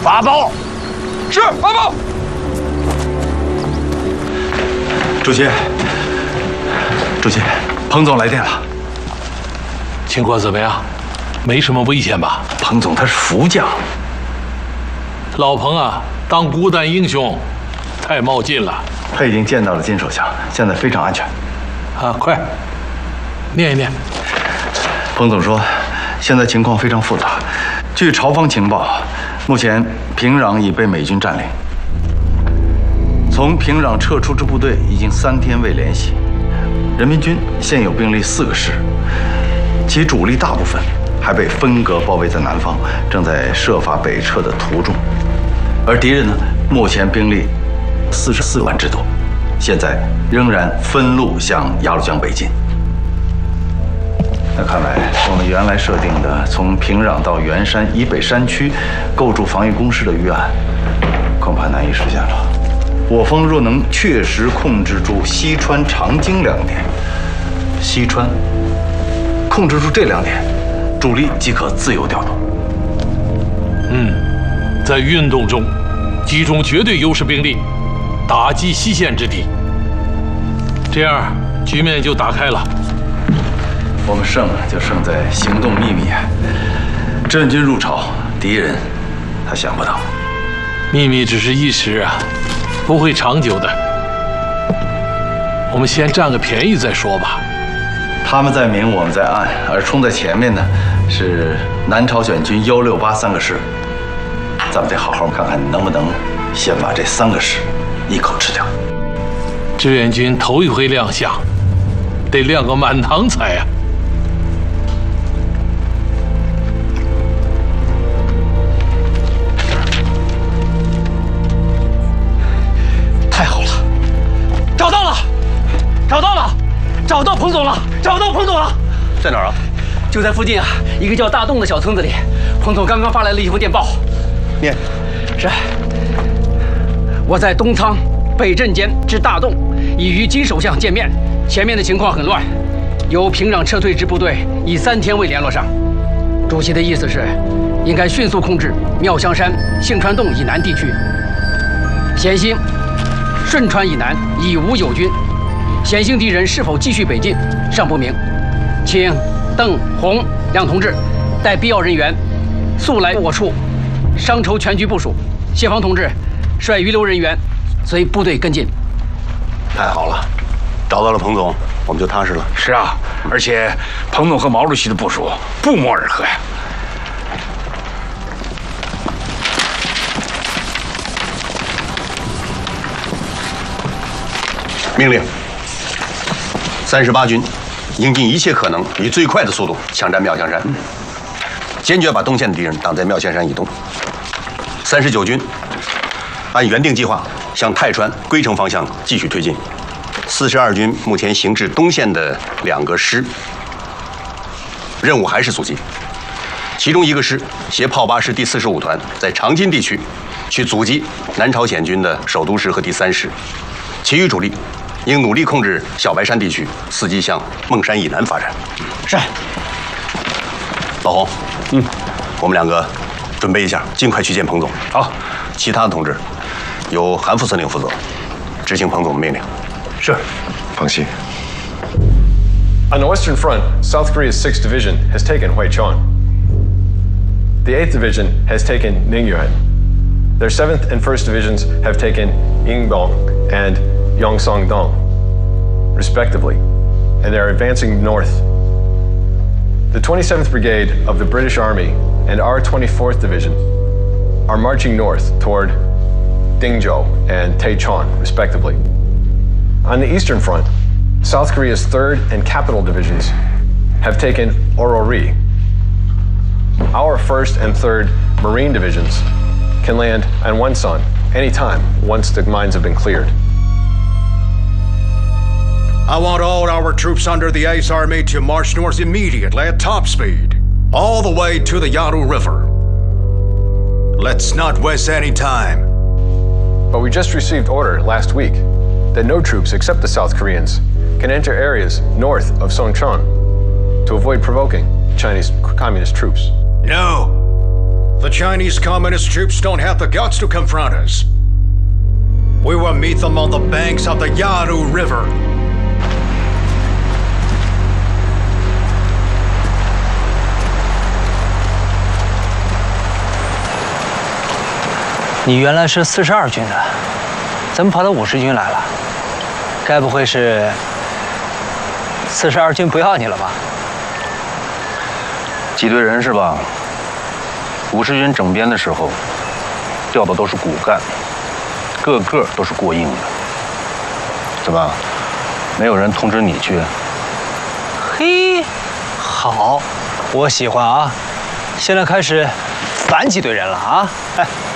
发报。 是发报。 主席，彭总来电了。 情况怎么样？没什么危险吧？ 彭总他是副将。 老彭啊，当孤胆英雄，太冒进了。 他已经见到了金首相，现在非常安全。 啊，快念一念。 彭总说，现在情况非常复杂。据朝方情报，目前平壤已被美军占领。从平壤撤出之部队已经3天未联系。人民军现有兵力4个师，其主力大部分还被分割包围在南方，正在设法北撤的途中。而敌人呢，目前兵力44万之多，现在仍然分路向鸭绿江北进。那看来，我们原来设定的从平壤到元山以北山区构筑防御工事的预案，恐怕难以实现了。我方若能确实控制住西川、长京2点，西川控制住这2点，主力即可自由调动。 在运动中集中绝对优势兵力，打击西线之敌，这样局面就打开了。 我们胜就胜在行动秘密，郑军入朝，敌人他想不到。 秘密只是一时啊，不会长久的。我们先占个便宜再说吧。 他们在明，我们在暗，而冲在前面的是南朝鲜军168 3个师。咱们得好好看看能不能先把这3个师一口吃掉。 志愿军头一回亮相，得亮个满堂彩啊！ 太好了，找到了，找到彭总了， 在哪儿啊？ 就在附近啊，一个叫大洞的小村子里。彭总刚刚发来了一封电报。 念。 是。我在东仓北镇间至大洞，已与金首相见面。前面的情况很乱，由平壤撤退之部队已3天未联络上。主席的意思是，应该迅速控制妙香山、杏川洞以南地区。咸兴、顺川以南已无友军，咸兴敌人是否继续北进尚不明。请邓、洪两同志带必要人员速来我处，商筹全局部署。谢方同志率余留人员随部队跟进。 太好了，找到了彭总，我们就踏实了。 是啊，而且彭总和毛主席的部署不谋而合呀。 命令：38军应尽一切可能，以最快的速度抢占妙香山，坚决把东线的敌人挡在妙香山以东。39军按原定计划向泰川、龟城方向继续推进。42军目前行至东线的2个师，任务还是阻击。其中1个师携炮8师第45团在长津地区去阻击南朝鲜军的首都师和第3师，其余主力应努力控制小白山地区，伺机向孟山以南发展。 是。 老洪，我们2个准备一下，尽快去见彭总。 好， 其他的同志由韩副司令负责，执行彭总的命令。 是，放心。 On the Western Front, South Korea's 6th Division has taken Huaychon. The 8th Division has taken Ningyuan. Their 7th and 1st Divisions have taken Yingbong and Yongsan-dong, respectively, and they are advancing north. The 27th Brigade of the British Army and our 24th Division are marching north toward Dingzhou and Taechon, respectively. On the Eastern Front, South Korea's 3rd and Capital Divisions have taken Orori. Our 1st and 3rd Marine Divisions can land on Wonsan anytime once the mines have been cleared. I want all our troops under the 8th Army to march north immediately at top speed, all the way to the Yalu River. Let's not waste any time. But we just received order last week that no troops except the South Koreans can enter areas north of Songchon to avoid provoking Chinese communist troops. No. The Chinese Communist troops don't have the guts to confront us. We will meet them on the banks of the Yalu River. 你原来是42军的，怎么跑到50军来了？该不会是42军不要你了吧？ 挤兑人是吧？50军整编的时候，调的都是骨干，个个都是过硬的。怎么，没有人通知你去？ 嘿，好，我喜欢啊！现在开始反挤兑人了啊！哎。